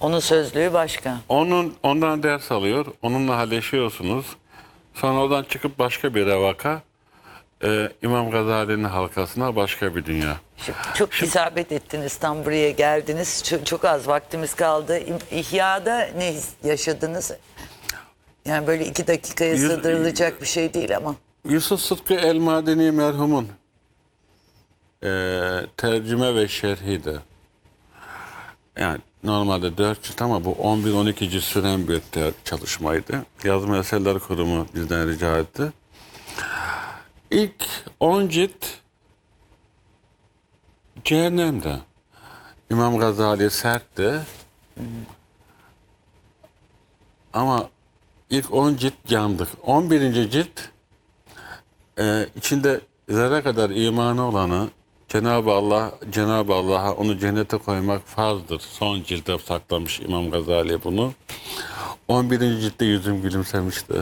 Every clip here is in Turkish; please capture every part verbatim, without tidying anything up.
Onun sözlüğü başka. Onun ondan ders alıyor, onunla halleşiyorsunuz. Sonra oradan çıkıp başka bir revaka, e, İmam Gazali'nin halkasına, başka bir dünya. Şimdi çok isabet ettiniz, tam buraya geldiniz. Çok, çok az vaktimiz kaldı. İ- İhya'da ne yaşadınız? Yani böyle iki dakikaya Yüz- sığdırılacak bir şey değil ama. Yusuf Sıtkı El-Madeni merhumun e, tercüme ve şerhi de. Yani normalde dört cilt ama bu on bir on iki cilt süren bir ter- çalışmaydı. Yazma Eserler Kurumu bizden rica etti. İlk on cilt cehennemde. İmam Gazali sertti. Ama ilk on cilt yandık. on birinci cilt e, içinde zerre kadar imanı olanı Cenab-ı Allah Cenab-ı Allah'a onu cennete koymak farzdır. Son cilde saklamış İmam Gazali bunu. on birinci ciltte yüzüm gülümsemişti.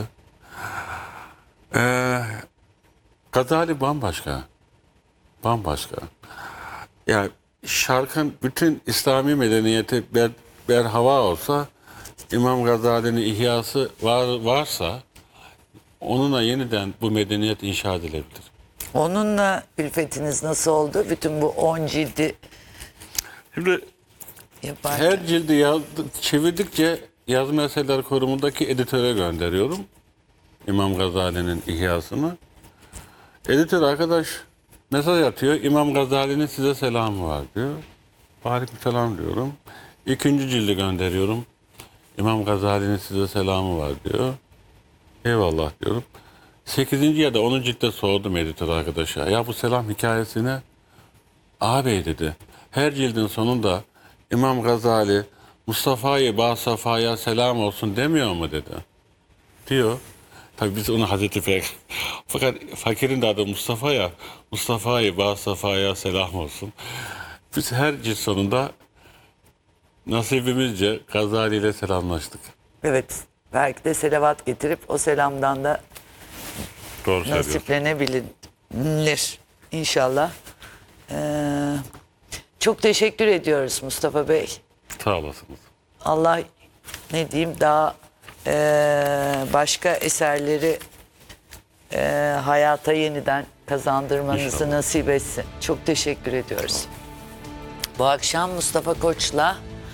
Ee, Gazali bambaşka. Bambaşka. Yani şarkın bütün İslami medeniyeti ber, berhava olsa, İmam Gazali'nin ihyası var, varsa onunla yeniden bu medeniyet inşa edilebilir. Onunla ülfetiniz nasıl oldu? Bütün bu on cildi Şimdi yaparken. her cildi yazdık, çevirdikçe Yazma Eserler Kurumu'ndaki editöre gönderiyorum. İmam Gazali'nin ihyasını. Editör arkadaş mesaj atıyor. İmam Gazali'nin size selamı var diyor. Aleykümselam diyorum. İkinci cildi gönderiyorum. İmam Gazali'nin size selamı var diyor. Eyvallah diyorum. Sekizinci ya da onuncu ciltte sordum editör arkadaşa. Ya bu selam hikayesine ağabey dedi. Her cildin sonunda İmam Gazali Mustafa'yı Bağsafa'ya selam olsun demiyor mu dedi. Diyor. Tabii biz onu Hazreti Peygamber. Fakat fakirin de adı Mustafa ya. Mustafa'yı Bağsafa'ya selam olsun. Biz her cilt sonunda nasibimizce Gazali ile selamlaştık. Evet. Belki de selavat getirip o selamdan da Doğru söylüyorsun. nasiplenebilir. İnşallah. Ee, çok teşekkür ediyoruz Mustafa Bey. Sağ olasınız. Allah ne diyeyim daha e, başka eserleri e, hayata yeniden kazandırmanızı İnşallah. nasip etsin. Çok teşekkür ediyoruz. Bu akşam Mustafa Koç'la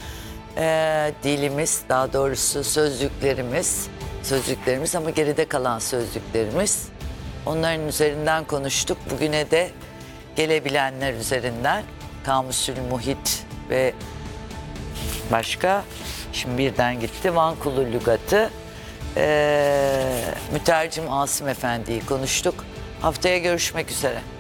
e, dilimiz, daha doğrusu sözlüklerimiz, sözlüklerimiz ama geride kalan sözlüklerimiz, onların üzerinden konuştuk. Bugüne de gelebilenler üzerinden Kamusül Muhit ve başka, şimdi birden gitti, Van Kulu Lügatı, e, mütercim Asım Efendi'yi konuştuk. Haftaya görüşmek üzere.